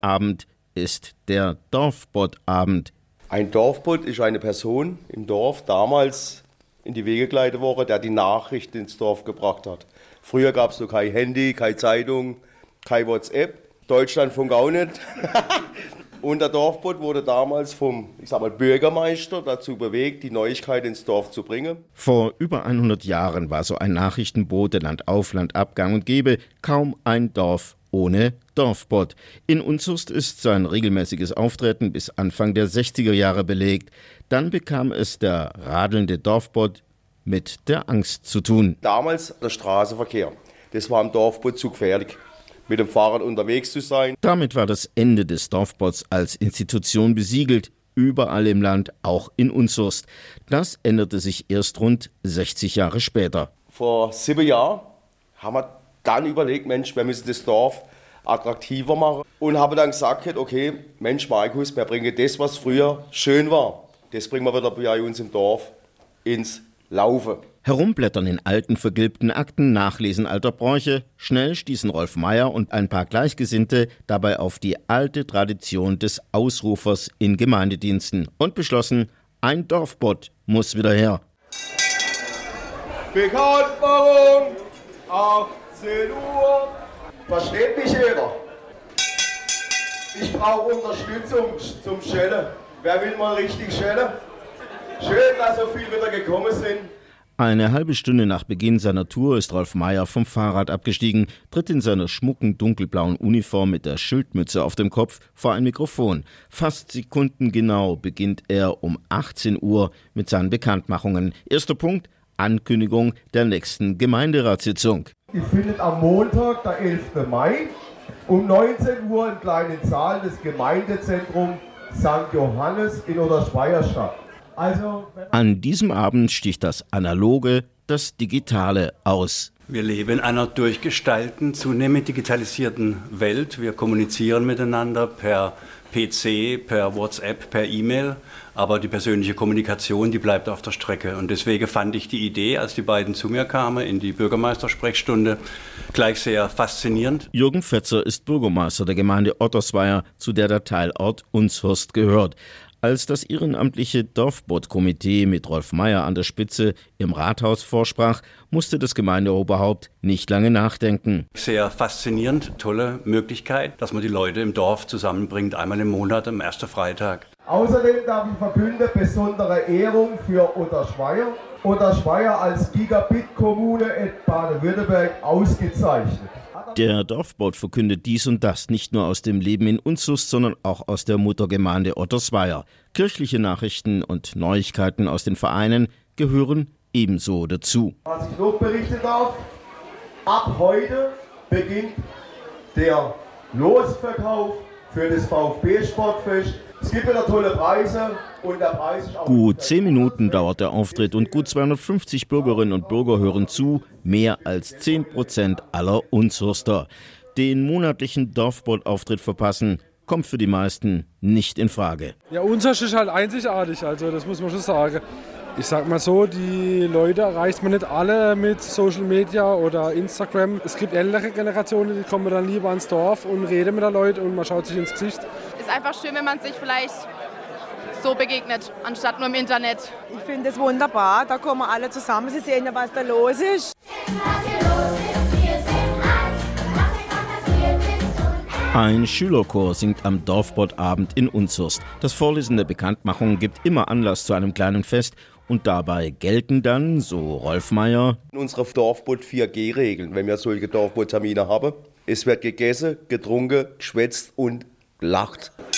Abend ist der Dorfbottabend. Ein Dorfbot ist eine Person im Dorf, damals in die Wege geleitet worden, der die Nachricht ins Dorf gebracht hat. Früher gab es noch kein Handy, keine Zeitung, kein WhatsApp, Deutschlandfunk auch nicht. Und der Dorfbot wurde damals vom Bürgermeister dazu bewegt, die Neuigkeit ins Dorf zu bringen. Vor über 100 Jahren war so ein Nachrichtenbote landauf, landab gang und gäbe, kaum ein Dorf ohne Dorfbot. In Unzurst ist sein regelmäßiges Auftreten bis Anfang der 60er Jahre belegt. Dann bekam es der radelnde Dorfbot mit der Angst zu tun. Damals der Straßenverkehr, das war im Dorfbot zu gefährlich, mit dem Fahrrad unterwegs zu sein. Damit war das Ende des Dorfbots als Institution besiegelt, überall im Land, auch in Unzurst. Das änderte sich erst rund 60 Jahre später. Vor 7 Jahren haben wir dann überlegt, Mensch, wir müssen das Dorf attraktiver machen. Und haben dann gesagt, okay, Mensch Markus, wir bringen das, was früher schön war, das bringen wir wieder bei uns im Dorf ins Laufen. Herumblättern in alten, vergilbten Akten, Nachlesen alter Bräuche. Schnell stießen Rolf Meier und ein paar Gleichgesinnte dabei auf die alte Tradition des Ausrufers in Gemeindediensten und beschlossen, ein Dorfbot muss wieder her. Bekanntmachung, 18 Uhr. Versteht mich jeder? Ich brauche Unterstützung zum Schellen. Wer will mal richtig schellen? Schön, dass so viele wieder gekommen sind. Eine halbe Stunde nach Beginn seiner Tour ist Rolf Meier vom Fahrrad abgestiegen, tritt in seiner schmucken dunkelblauen Uniform mit der Schildmütze auf dem Kopf vor ein Mikrofon. Fast sekundengenau beginnt er um 18 Uhr mit seinen Bekanntmachungen. Erster Punkt, Ankündigung der nächsten Gemeinderatssitzung. Die findet am Montag, der 11. Mai, um 19 Uhr im kleinen Saal des Gemeindezentrums St. Johannes in Oderschweier statt. An diesem Abend sticht das Analoge, das Digitale aus. Wir leben in einer durchgestalteten, zunehmend digitalisierten Welt. Wir kommunizieren miteinander per PC, per WhatsApp, per E-Mail. Aber die persönliche Kommunikation, die bleibt auf der Strecke. Und deswegen fand ich die Idee, als die beiden zu mir kamen in die Bürgermeistersprechstunde, gleich sehr faszinierend. Jürgen Fetzer ist Bürgermeister der Gemeinde Ottersweier, zu der der Teilort Unzurst gehört. Als das ehrenamtliche Dorfbot-Komitee mit Rolf Meier an der Spitze im Rathaus vorsprach, musste das Gemeindeoberhaupt nicht lange nachdenken. Sehr faszinierend, tolle Möglichkeit, dass man die Leute im Dorf zusammenbringt, einmal im Monat, am ersten Freitag. Außerdem darf ich verkünden, besondere Ehrung für Oderschweier. Oderschweier als Gigabit-Kommune in Baden-Württemberg ausgezeichnet. Der Dorfbot verkündet dies und das nicht nur aus dem Leben in Unzurst, sondern auch aus der Muttergemeinde Ottersweier. Kirchliche Nachrichten und Neuigkeiten aus den Vereinen gehören ebenso dazu. Was ich noch berichten darf, ab heute beginnt der Losverkauf für das VfB-Sportfest. Es gibt wieder tolle Preise und der Preis ist auch... Gut 10 Minuten dauert der Auftritt und gut 250 Bürgerinnen und Bürger hören zu, mehr als 10% aller Unzurster. Den monatlichen Dorfbot-Auftritt verpassen, kommt für die meisten nicht in Frage. Ja, Unzurst ist halt einzigartig, also das muss man schon sagen. Ich sag mal so, die Leute erreicht man nicht alle mit Social Media oder Instagram. Es gibt ältere Generationen, die kommen dann lieber ans Dorf und reden mit den Leuten und man schaut sich ins Gesicht. Ist einfach schön, wenn man sich vielleicht so begegnet, anstatt nur im Internet. Ich finde es wunderbar, da kommen alle zusammen, sie sehen ja, was da los ist. Ein Schülerchor singt am Dorfbottabend in Unzurst. Das Vorlesen der Bekanntmachung gibt immer Anlass zu einem kleinen Fest. Und dabei gelten dann, so Rolf Meier, unsere Dorfbot 4G-Regeln, wenn wir solche Dorfbot-Termine haben. Es wird gegessen, getrunken, geschwätzt und gelacht.